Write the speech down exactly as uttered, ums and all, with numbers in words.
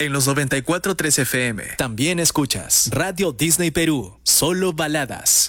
en los noventa y cuatro punto tres F M. También escuchas Radio Disney Perú, solo baladas.